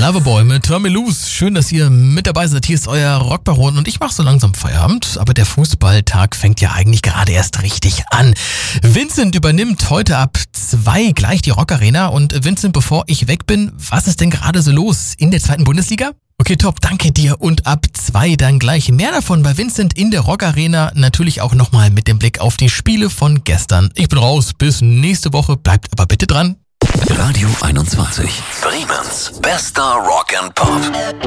Loverboy mit Turn Me Loose. Schön, dass ihr mit dabei seid. Hier ist euer Rockbaron und ich mache so langsam Feierabend. Aber der Fußballtag fängt ja eigentlich gerade erst richtig an. Vincent übernimmt heute ab 2 gleich die Rockarena. Und Vincent, bevor ich weg bin, was ist denn gerade so los in der 2. Bundesliga? Okay, top, danke dir. Und ab 2 dann gleich mehr davon bei Vincent in der Rockarena. Natürlich auch nochmal mit dem Blick auf die Spiele von gestern. Ich bin raus, bis nächste Woche. Bleibt aber bitte dran. Radio 21. Bremens bester Rock and Pop.